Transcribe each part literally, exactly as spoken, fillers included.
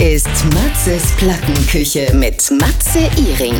ist Matzes Plattenküche mit Matze Iring.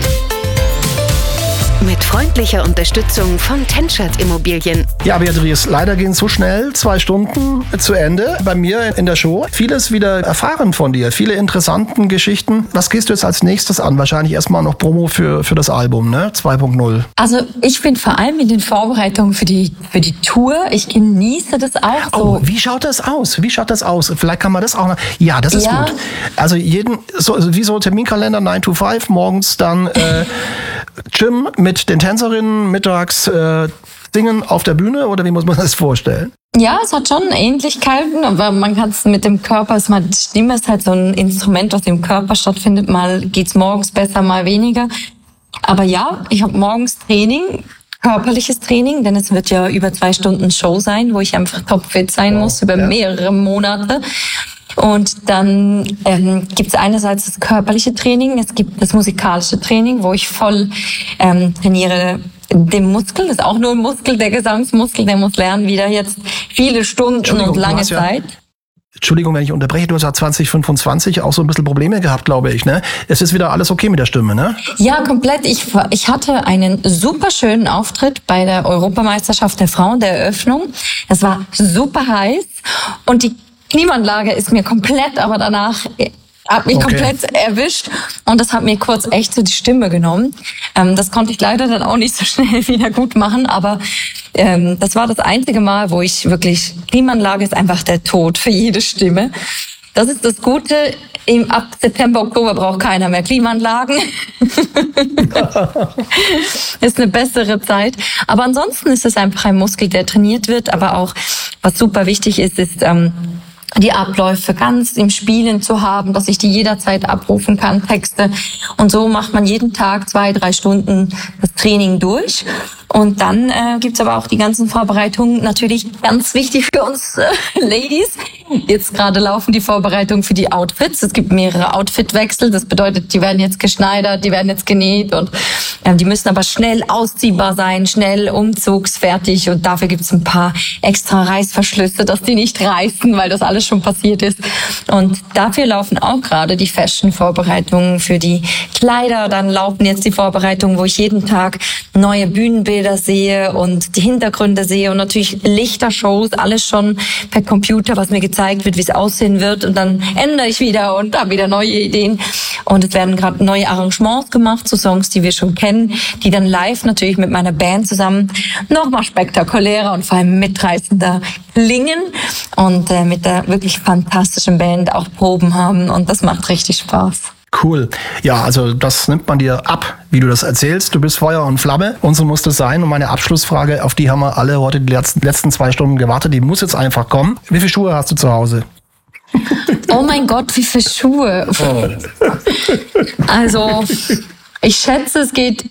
Mit freundlicher Unterstützung von Tenschert Immobilien. Ja, Beatrice, leider gehen so schnell zwei Stunden zu Ende bei mir in der Show. Vieles wieder erfahren von dir, viele interessanten Geschichten. Was gehst du jetzt als nächstes an? Wahrscheinlich erstmal noch Promo für, für das Album, ne? zwei Punkt null. Also ich bin vor allem in den Vorbereitungen für die, für die Tour. Ich genieße das auch so. Oh, wie schaut das aus? Wie schaut das aus? Vielleicht kann man das auch noch... Ja, das ist ja. gut. Also jeden, so, also wie so Terminkalender nine to five, morgens dann äh, Gym mit den Tänzerinnen, mittags äh, singen auf der Bühne, oder wie muss man das vorstellen? Ja, es hat schon Ähnlichkeiten, aber man kann es mit dem Körper, es mal, die Stimme ist halt so ein Instrument, was im Körper stattfindet. Mal geht's morgens besser, mal weniger. Aber ja, ich habe morgens Training, körperliches Training, denn es wird ja über zwei Stunden Show sein, wo ich einfach topfit sein muss, über ja. mehrere Monate. Und dann ähm, gibt es einerseits das körperliche Training, es gibt das musikalische Training, wo ich voll ähm, trainiere den Muskel. Das ist auch nur ein Muskel, der Gesangsmuskel, der muss lernen wieder jetzt viele Stunden und lange ja, Zeit. Entschuldigung, wenn ich unterbreche, du hast ja zwanzig fünfundzwanzig auch so ein bisschen Probleme gehabt, glaube ich, ne? Es ist wieder alles okay mit der Stimme, ne? Ja, komplett. Ich, ich hatte einen super schönen Auftritt bei der Europameisterschaft der Frauen, der Eröffnung. Es war super heiß und die Klimaanlage ist mir komplett, aber danach hat mich okay. komplett erwischt und das hat mir kurz echt so die Stimme genommen. Ähm, das konnte ich leider dann auch nicht so schnell wieder gut machen, aber ähm, das war das einzige Mal, wo ich wirklich, Klimaanlage ist einfach der Tod für jede Stimme. Das ist das Gute, im, ab September, Oktober braucht keiner mehr Klimaanlagen. Ist eine bessere Zeit. Aber ansonsten ist es einfach ein Muskel, der trainiert wird, aber auch, was super wichtig ist, ist, ähm, die Abläufe ganz im Spielen zu haben, dass ich die jederzeit abrufen kann, Texte. Und so macht man jeden Tag zwei, drei Stunden das Training durch. Und dann äh, gibt's aber auch die ganzen Vorbereitungen, natürlich ganz wichtig für uns äh, Ladies. Jetzt gerade laufen die Vorbereitungen für die Outfits. Es gibt mehrere Outfitwechsel. Das bedeutet, die werden jetzt geschneidert, die werden jetzt genäht und äh, die müssen aber schnell ausziehbar sein, schnell umzugsfertig. Und dafür gibt's ein paar extra Reißverschlüsse, dass die nicht reißen, weil das alles schon passiert ist. Und dafür laufen auch gerade die Fashion-Vorbereitungen für die Kleider. Dann laufen jetzt die Vorbereitungen, wo ich jeden Tag neue Bühnenbilder sehe und die Hintergründe sehe und natürlich Lichtershows, alles schon per Computer, was mir gezeigt wird, wie es aussehen wird, und dann ändere ich wieder und habe wieder neue Ideen. Und es werden gerade neue Arrangements gemacht zu Songs, die wir schon kennen, die dann live natürlich mit meiner Band zusammen nochmal spektakulärer und vor allem mitreißender klingen und äh, mit der wirklich fantastischen Band auch Proben haben, und das macht richtig Spaß. Cool. Ja, also das nimmt man dir ab, wie du das erzählst. Du bist Feuer und Flamme und so muss das sein. Und meine Abschlussfrage, auf die haben wir alle heute die letzten, letzten zwei Stunden gewartet, die muss jetzt einfach kommen. Wie viele Schuhe hast du zu Hause? Oh mein Gott, wie viele Schuhe? Oh. Also, ich schätze, es geht...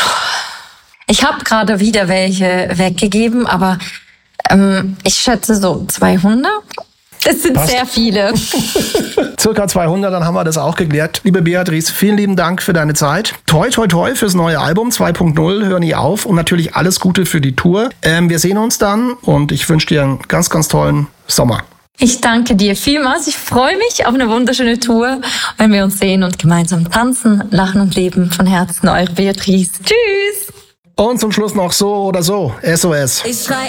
Ich habe gerade wieder welche weggegeben, aber ähm, ich schätze so zweihundert. Das sind Passt. Sehr viele. Circa zweihundert, dann haben wir das auch geklärt. Liebe Beatrice, vielen lieben Dank für deine Zeit. Toi, toi, toi fürs neue Album zwei Punkt null, hör nie auf, und natürlich alles Gute für die Tour. Ähm, wir sehen uns dann und ich wünsche dir einen ganz, ganz tollen Sommer. Ich danke dir vielmals. Ich freue mich auf eine wunderschöne Tour, wenn wir uns sehen und gemeinsam tanzen, lachen und leben. Von Herzen, eure Beatrice. Tschüss. Und zum Schluss noch so oder so, S O S. Ich schrei